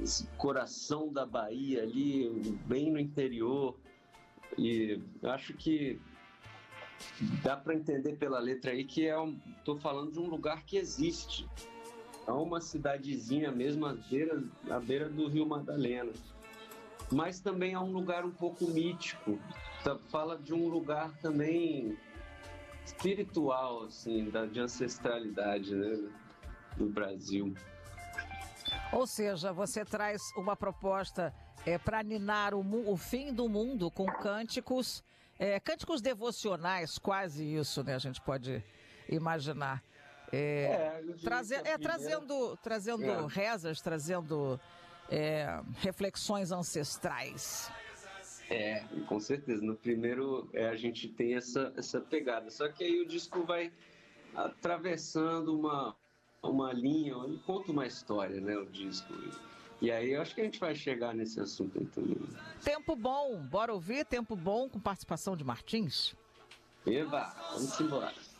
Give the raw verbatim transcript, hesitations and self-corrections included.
esse coração da Bahia ali, bem no interior. E acho que dá para entender pela letra aí que é um, tô falando de um lugar que existe. É uma cidadezinha mesmo à beira, à beira do Rio Madalena. Mas também é um lugar um pouco mítico. Fala de um lugar também espiritual, assim, da, de ancestralidade, né, do Brasil. Ou seja, você traz uma proposta é, para ninar o, o fim do mundo com cânticos, é, cânticos devocionais, quase isso, né? A gente pode imaginar. É, é, traze, é primeira... trazendo, trazendo é. rezas, trazendo é, reflexões ancestrais. É, com certeza. No primeiro é, a gente tem essa, essa pegada. Só que aí o disco vai atravessando uma, uma linha, ele conta uma história, né, o disco. E aí eu acho que a gente vai chegar nesse assunto aí também. Tempo Bom, bora ouvir Tempo Bom com participação de Martins? Eba, vamos embora.